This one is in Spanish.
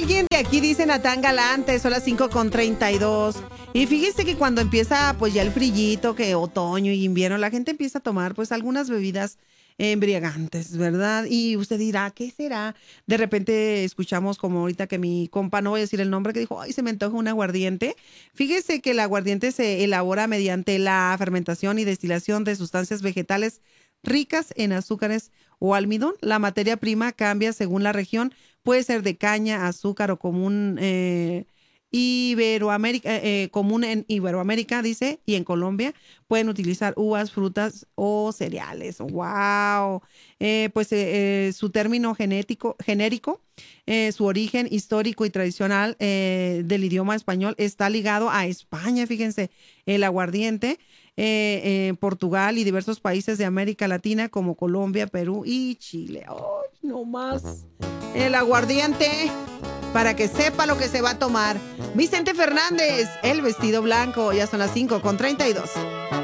alguien de aquí dice Natán Galante, son las 5:32. Y fíjese que cuando empieza pues ya el frillito, que otoño y invierno, la gente empieza a tomar pues algunas bebidas embriagantes, ¿verdad? Y usted dirá, ¿qué será? De repente escuchamos como ahorita que mi compa, no voy a decir el nombre, que dijo, ay, se me antoja un aguardiente. Fíjese que el aguardiente se elabora mediante la fermentación y destilación de sustancias vegetales ricas en azúcares o almidón. La materia prima cambia según la región, puede ser de caña, azúcar o común común en Iberoamérica, dice, y en Colombia pueden utilizar uvas, frutas o cereales. ¡Wow! Su término genérico, su origen histórico y tradicional del idioma español está ligado a España, fíjense, el aguardiente. Portugal y diversos países de América Latina como Colombia, Perú y Chile. ¡Oh, no más! El aguardiente, para que sepa lo que se va a tomar. Vicente Fernández, El Vestido Blanco, ya son las 5:32.